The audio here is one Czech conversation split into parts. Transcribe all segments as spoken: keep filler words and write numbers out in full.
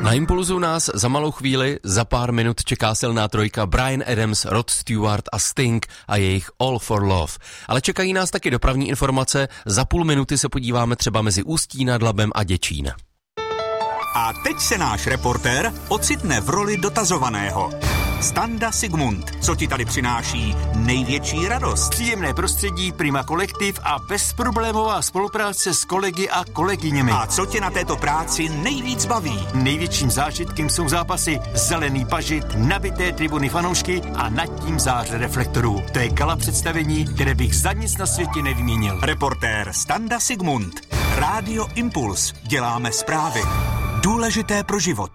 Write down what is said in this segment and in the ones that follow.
Na Impulzu nás za malou chvíli, za pár minut čeká silná trojka Bryan Adams, Rod Stewart a Sting a jejich All for Love. Ale čekají nás taky dopravní informace, za půl minuty se podíváme třeba mezi Ústí nad Labem a Děčín. A teď se náš reportér ocitne v roli dotazovaného. Standa Sigmund, co ti tady přináší největší radost? Příjemné prostředí, Prima kolektiv a bezproblémová spolupráce s kolegy a kolegyněmi. A co tě na této práci nejvíc baví? Největším zážitkem jsou zápasy Zelený pažit, nabité tribuny fanoušky a nad tím záře reflektorů. To je gala představení, které bych za nic na světě nevyměnil. Reportér Standa Sigmund. Rádio Impuls. Děláme zprávy. Důležité pro život.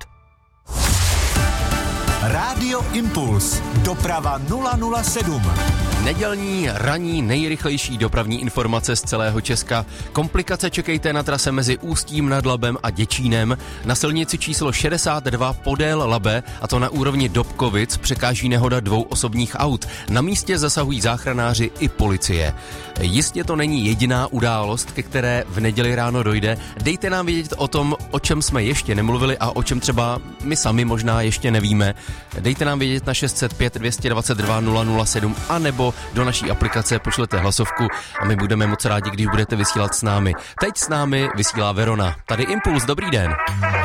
Rádio Impuls. Doprava nula nula sedm. Nedělní, ranní, nejrychlejší dopravní informace z celého Česka. Komplikace čekejte na trase mezi Ústím nad Labem a Děčínem. Na silnici číslo šedesát dva podél Labe, a to na úrovni Dobkovic, překáží nehoda dvou osobních aut. Na místě zasahují záchranáři i policie. Jistě to není jediná událost, ke které v neděli ráno dojde. Dejte nám vědět o tom, o čem jsme ještě nemluvili a o čem třeba my sami možná ještě nevíme. Dejte nám vědět na šest set pět dvě dvacet dva nula nula sedm a nebo do naší aplikace pošlete hlasovku a my budeme moc rádi, když budete vysílat s námi. Teď s námi vysílá Verona. Tady Impuls, dobrý den.